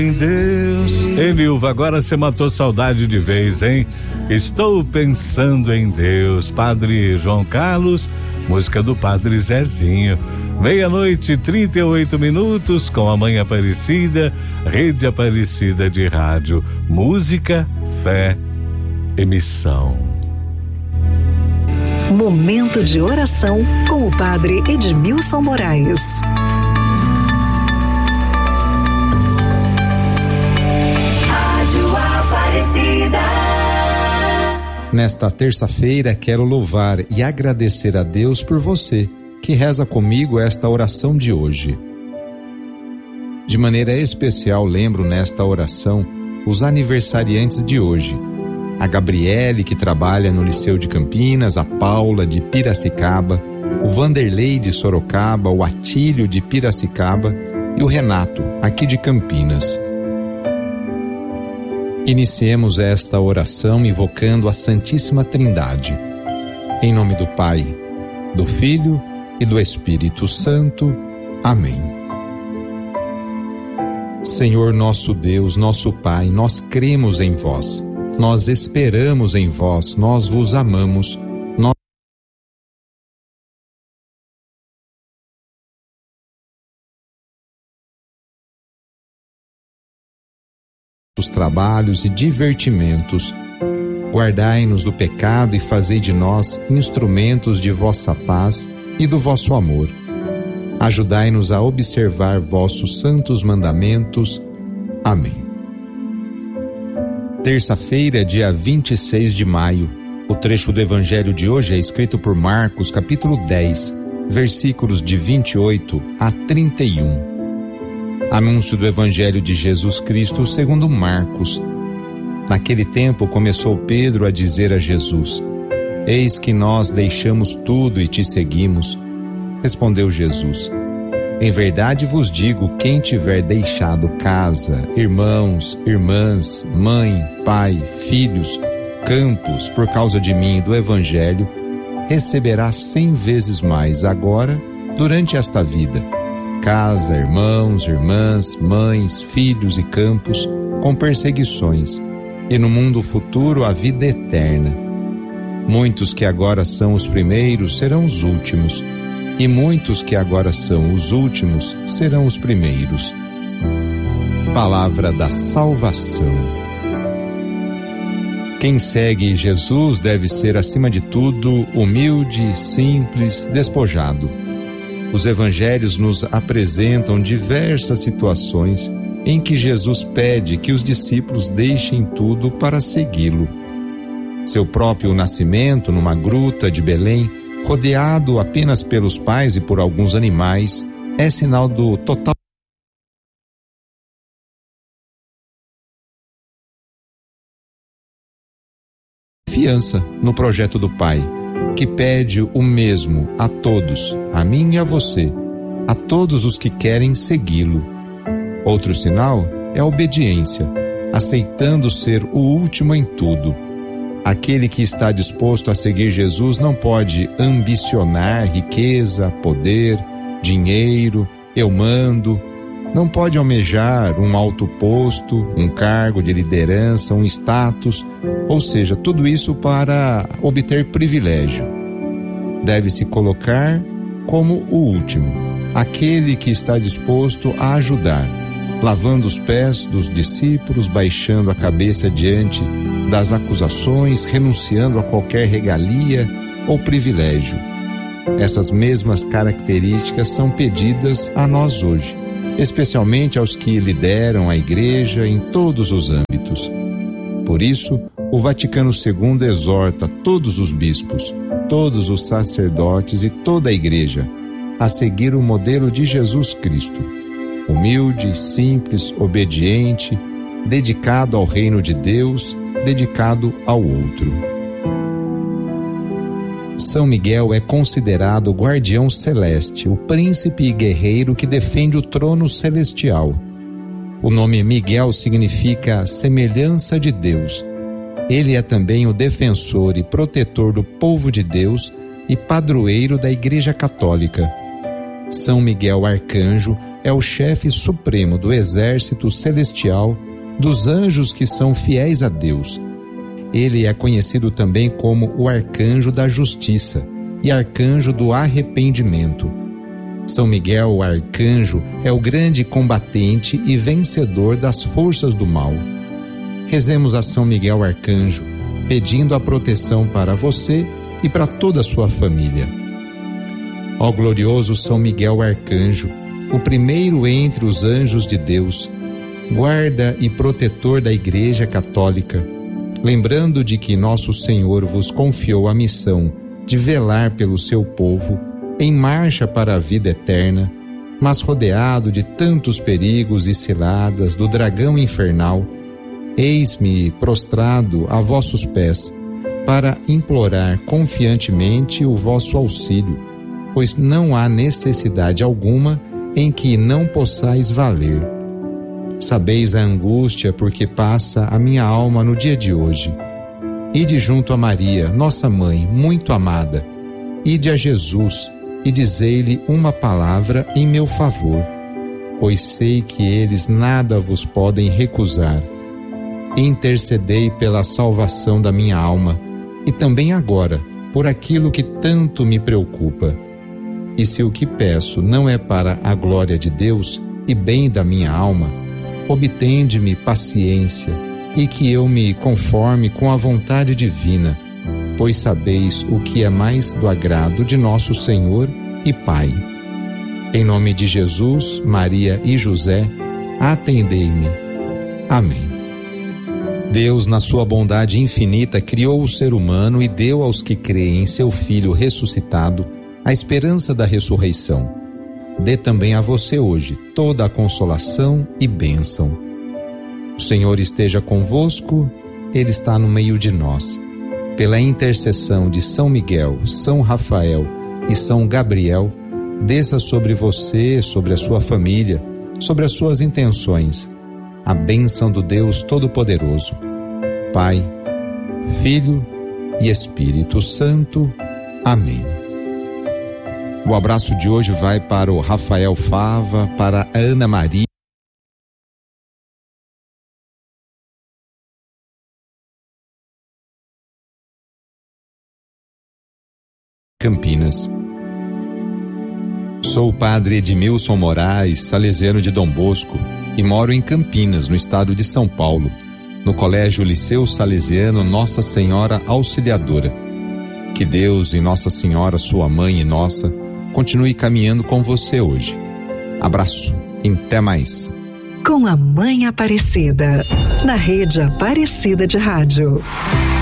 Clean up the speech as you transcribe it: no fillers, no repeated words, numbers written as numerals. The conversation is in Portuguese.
Em Deus. Ei, Milva, agora você matou saudade de vez, hein? Estou pensando em Deus. Padre João Carlos, música do Padre Zezinho. 00:38 com a Mãe Aparecida, Rede Aparecida de Rádio. Música, fé, emissão. Momento de oração com o Padre Edmilson Moraes. Rádio Aparecida. Nesta terça-feira quero louvar e agradecer a Deus por você que reza comigo esta oração de hoje. De maneira especial lembro nesta oração os aniversariantes de hoje: a Gabriele, que trabalha no Liceu de Campinas, a Paula de Piracicaba, o Vanderlei de Sorocaba, o Atílio de Piracicaba e o Renato, aqui de Campinas. Iniciemos esta oração invocando a Santíssima Trindade. Em nome do Pai, do Filho e do Espírito Santo. Amém. Senhor nosso Deus, nosso Pai, nós cremos em vós, nós esperamos em vós, nós vos amamos, os trabalhos e divertimentos. Guardai-nos do pecado e fazei de nós instrumentos de vossa paz e do vosso amor. Ajudai-nos a observar vossos santos mandamentos. Amém. Terça-feira, dia 26 de maio. O trecho do Evangelho de hoje é escrito por Marcos, capítulo 10, versículos de 28 a 31. Anúncio do Evangelho de Jesus Cristo segundo Marcos. Naquele tempo começou Pedro a dizer a Jesus: Eis que nós deixamos tudo e te seguimos. Respondeu Jesus: Em verdade vos digo, quem tiver deixado casa, irmãos, irmãs, mãe, pai, filhos, campos, por causa de mim e do Evangelho, receberá 100 vezes mais agora, durante esta vida, casa, irmãos, irmãs, mães, filhos e campos, com perseguições, e no mundo futuro a vida eterna. Muitos que agora são os primeiros serão os últimos, e muitos que agora são os últimos serão os primeiros. Palavra da salvação. Quem segue Jesus deve ser, acima de tudo, humilde, simples, despojado. Os evangelhos nos apresentam diversas situações em que Jesus pede que os discípulos deixem tudo para segui-lo. Seu próprio nascimento numa gruta de Belém, rodeado apenas pelos pais e por alguns animais, é sinal do total confiança no projeto do Pai, que pede o mesmo a todos, a mim e a você, a todos os que querem segui-lo. Outro sinal é a obediência, aceitando ser o último em tudo. Aquele que está disposto a seguir Jesus não pode ambicionar riqueza, poder, dinheiro, eu mando, não pode almejar um alto posto, um cargo de liderança, um status, ou seja, tudo isso para obter privilégio. Deve se colocar como o último, aquele que está disposto a ajudar, lavando os pés dos discípulos, baixando a cabeça diante das acusações, renunciando a qualquer regalia ou privilégio. Essas mesmas características são pedidas a nós hoje, especialmente aos que lideram a igreja em todos os âmbitos. Por isso, o Vaticano II exorta todos os bispos, todos os sacerdotes e toda a igreja a seguir o modelo de Jesus Cristo, humilde, simples, obediente, dedicado ao reino de Deus, dedicado ao outro. São Miguel é considerado o guardião celeste, o príncipe e guerreiro que defende o trono celestial. O nome Miguel significa semelhança de Deus. Ele é também o defensor e protetor do povo de Deus e padroeiro da Igreja Católica. São Miguel Arcanjo é o chefe supremo do exército celestial dos anjos que são fiéis a Deus. Ele é conhecido também como o arcanjo da justiça e arcanjo do arrependimento. São Miguel, o arcanjo, é o grande combatente e vencedor das forças do mal. Rezemos a São Miguel Arcanjo, pedindo a proteção para você e para toda a sua família. Ó glorioso São Miguel Arcanjo, o primeiro entre os anjos de Deus, guarda e protetor da Igreja Católica, lembrando de que nosso Senhor vos confiou a missão de velar pelo seu povo em marcha para a vida eterna, mas rodeado de tantos perigos e ciladas do dragão infernal, eis-me prostrado a vossos pés para implorar confiantemente o vosso auxílio, pois não há necessidade alguma em que não possais valer. Sabeis a angústia por que passa a minha alma no dia de hoje. Ide junto a Maria, nossa mãe, muito amada. Ide a Jesus e dizei-lhe uma palavra em meu favor, pois sei que eles nada vos podem recusar. Intercedei pela salvação da minha alma e também agora por aquilo que tanto me preocupa. E se o que peço não é para a glória de Deus e bem da minha alma, obtende-me paciência e que eu me conforme com a vontade divina, pois sabeis o que é mais do agrado de nosso Senhor e Pai. Em nome de Jesus, Maria e José, atendei-me. Amém. Deus, na sua bondade infinita, criou o ser humano e deu aos que creem em seu Filho ressuscitado a esperança da ressurreição. Dê também a você hoje toda a consolação e bênção. O Senhor esteja convosco, Ele está no meio de nós. Pela intercessão de São Miguel, São Rafael e São Gabriel, desça sobre você, sobre a sua família, sobre as suas intenções, a bênção do Deus Todo-Poderoso, Pai, Filho e Espírito Santo. Amém. O abraço de hoje vai para o Rafael Fava, para a Ana Maria. Campinas. Sou o padre Edmilson Moraes, salesiano de Dom Bosco, e moro em Campinas, no estado de São Paulo, no Colégio Liceu Salesiano Nossa Senhora Auxiliadora. Que Deus e Nossa Senhora, sua mãe e nossa, continue caminhando com você hoje. Abraço e até mais. Com a Mãe Aparecida, na Rede Aparecida de Rádio.